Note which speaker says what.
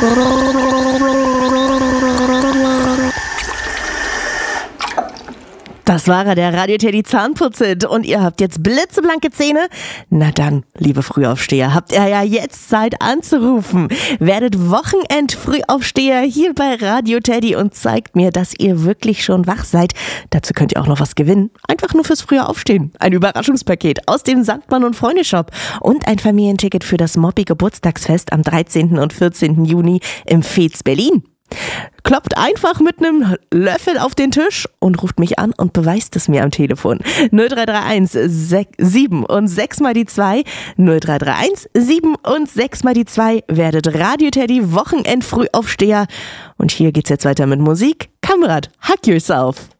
Speaker 1: Das war er, der Radio Teddy Zahnputzhit. Und ihr habt jetzt blitzeblanke Zähne? Na dann, liebe Frühaufsteher, habt ihr ja jetzt Zeit anzurufen. Werdet Wochenend-Frühaufsteher hier bei Radio Teddy und zeigt mir, dass ihr wirklich schon wach seid. Dazu könnt ihr auch noch was gewinnen. Einfach nur fürs frühe Aufstehen. Ein Überraschungspaket aus dem Sandmann und Freunde Shop und ein Familienticket für das Moppi Geburtstagsfest am 13. und 14. Juni im Veets Berlin. Klopft einfach mit einem Löffel auf den Tisch und ruft mich an und beweist es mir am Telefon. 0331 7 und 6 mal die 2. 0331 7 und 6 mal die 2. Werdet Radio Teddy Wochenend-Frühaufsteher. Und hier geht's jetzt weiter mit Musik. Kamerad, Hug Yourself.